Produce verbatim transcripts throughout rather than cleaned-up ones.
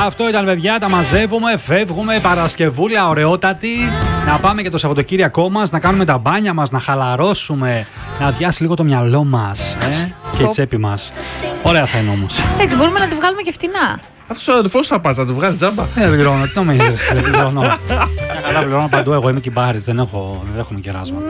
αυτό ήταν, παιδιά. Τα μαζεύουμε, φεύγουμε. Παρασκευούλα, ωραιότατη. Να πάμε και το Σαββατοκύριακό μας, να κάνουμε τα μπάνια μας, να χαλαρώσουμε, να αδειάσει λίγο το μυαλό μας ε? και η τσέπη μας. Ωραία θα είναι όμως. Εντάξει, μπορούμε να τη βγάλουμε και φτηνά. Αυτός ο αδελφός θα πας, να του βγάλεις τζάμπα. Δεν πληρώνω, τι νομίζεις, δεν πληρώνω. Μια καλά πληρώνω παντού, εγώ είμαι κυμπάρης, δεν έχω, δεν έχουμε κεράσματα.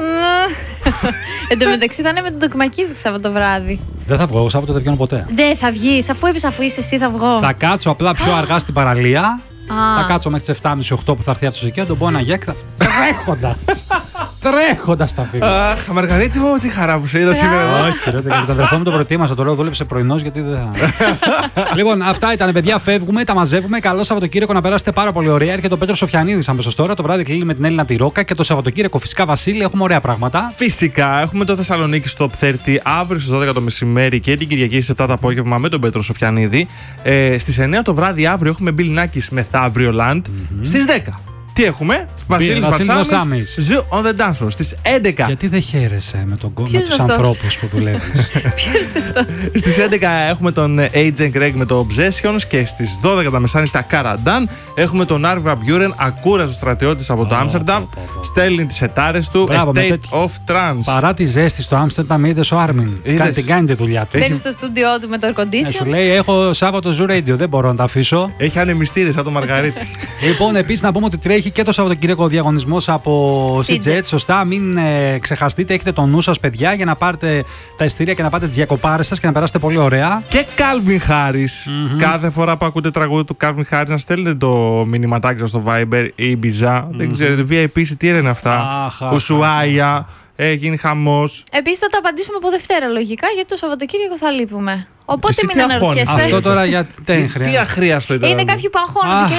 Εν τω μεταξύ θα είναι με τον Τοκμακίδη Σάββατο βράδυ. Δεν θα βγω, εγώ Σάββατο δεν βγαίνω ποτέ. Δεν θα βγεις, αφού είπες αφού είσαι εσύ θα βγω. Θα κάτσω απλά πιο αργά στην παραλία. Α. Θα κάτσω μέχρι τις επτά και μισή οκτώ που θα έρθει αυτός εκεί, να τον πω ένα γεκ, τρέχοντας. Τρέχοντας θα φύγω. Αχ, Μαργαρίτη μου, τι χαρά που σε είδα σήμερα εδώ. Όχι, ρε, τον αδερφό μου τον προετοίμασα, το λέω δούλεψε πρωινός γιατί δεν θα. Λοιπόν, αυτά ήταν, παιδιά. Φεύγουμε, τα μαζεύουμε. Καλό Σαββατοκύριακο να περάσετε πάρα πολύ ωραία. Έρχεται ο Πέτρος Σοφιανίδης αμέσως τώρα. Το βράδυ κλείνει με την Έλληνα τη Ρόκα και το Σαββατοκύριακο φυσικά, Βασίλη, έχουμε ωραία πράγματα. Φυσικά, έχουμε το Θεσσαλονίκη στο Top τριάντα αύριο στις δώδεκα το μεσημέρι και την Κυριακή στις επτά το απόγευμα με τον Πέτρο Σοφιανίδη. Ε, στις εννιά το βράδυ αύριο έχουμε Bill Nackis μεθαύριο Land. Mm-hmm. Στις δέκα. Τι έχουμε, Βασίλης Βαρσάμις, Zoo on the Dance Floor. Στις έντεκα. Γιατί δεν χαίρεσαι με τον κόμμα τους ανθρώπους που δουλεύεις. Ποιος είναι αυτό? Στις έντεκα έχουμε τον Agent Greg με το Obsessions και στις δώδεκα τα μεσάνυχτα Καραντάν έχουμε τον Arva Buren, ακούραστο στρατιώτης από το Άμστερνταμ, στέλνει τις ετάρες του, Μπράβο, A State of Trance. Παρά τη ζέστη στο Άμστερνταμ, είδες ο Άρμιν. Είδες. Την κάνει τη δουλειά του. Μπαίνει στο στούντιό του με το air Ε, σου condition. λέει: Έχω Σάββατο Zoo Radio, δεν μπορώ να τα αφήσω. Έχει ανεμιστήρες σαν το Μαργαρίτη. Λοιπόν, επίσης να πούμε ότι τρέχει και το Σαββατοκύριακο διαγωνισμός από Seajet. Σωστά, μην ε, ξεχαστείτε, έχετε το νου σας, παιδιά, για να πάρετε τα εισιτήρια και να πάτε τις διακοπάρες σας και να περάσετε πολύ ωραία. Και Calvin Harris. Mm-hmm. Κάθε φορά που ακούτε τραγούδι του Calvin Harris, να στέλνετε το μηνυματάκι σας στο Viber ή Μπιζά. Mm-hmm. Δεν ξέρετε, βι άι πι τι είναι αυτά. Αχ, Ουσουάια. Έγινε χαμός. Επίσης θα τα απαντήσουμε από Δευτέρα λογικά, γιατί το Σαββατοκύριακο θα λείπουμε. Οπότε Εσύ μην τι αγχώνεσαι. αναρωτιέσαι. Αυτό τώρα γιατί δεν Τι χρειάζεται. αχρίαστο ήταν. Είναι κάποιοι που αγχώνονται.